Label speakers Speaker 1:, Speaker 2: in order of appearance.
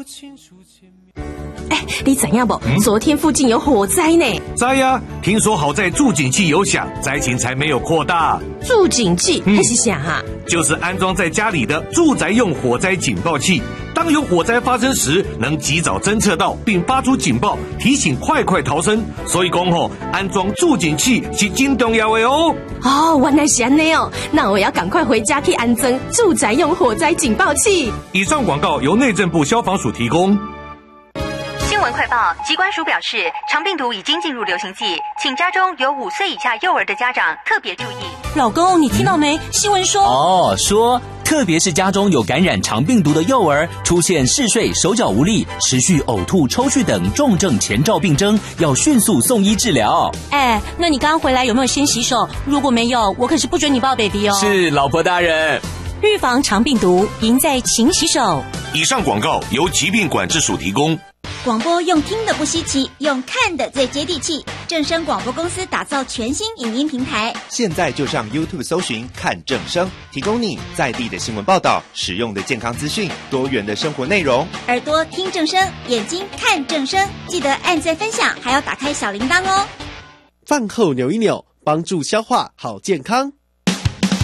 Speaker 1: 你知影不？昨天附近有火灾呢。
Speaker 2: 知呀，听说好在住警器有响，灾情才没有扩大。
Speaker 1: 住警器那是啥啊？
Speaker 2: 就是安装在家里的住宅用火灾警报器，当有火灾发生时，能及早侦测到并发出警报，提醒快逃生。所以讲安装住警器是真重要的哦。
Speaker 1: 原来是这样哦，那我要赶快回家去安装住宅用火灾警报器。
Speaker 2: 以上广告由内政部消防署提供。
Speaker 3: 新闻快报，疾管署表示，肠病毒已经进入流行季，请家中有5岁以下幼儿的家长特别注意。
Speaker 4: 老公，你听到没？新闻说
Speaker 5: 说特别是家中有感染肠病毒的幼儿，出现嗜睡、手脚无力、持续呕吐、抽搐等重症前兆病征，要迅速送医治疗。
Speaker 4: 那你刚刚回来有没有先洗手？如果没有，我可是不准你抱 baby 哦。
Speaker 5: 是，老婆大人。
Speaker 4: 预防肠病毒，赢在勤洗手。
Speaker 2: 以上广告由疾病管制署提供。
Speaker 6: 广播用听的不稀奇，用看的最接地气。正声广播公司打造全新影音平台，
Speaker 7: 现在就上 YouTube 搜寻看正声，提供你在地的新闻报道、实用的健康资讯、多元的生活内容。
Speaker 6: 耳朵听正声，眼睛看正声，记得按赞分享，还要打开小铃铛哦。
Speaker 8: 饭后扭一扭，帮助消化好健康。